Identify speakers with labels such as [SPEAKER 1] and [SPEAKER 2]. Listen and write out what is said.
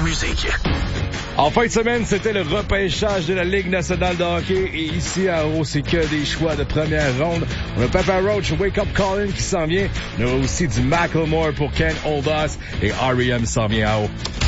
[SPEAKER 1] musique.
[SPEAKER 2] En fin de semaine, c'était le repêchage de la Ligue nationale de hockey. Et ici, à Héros, c'est que des choix de première ronde. On a Papa Roach, Wake Up Calling qui s'en vient. On a aussi du Macklemore pour Can't Hold Us. Et R.E.M. s'en vient à haut.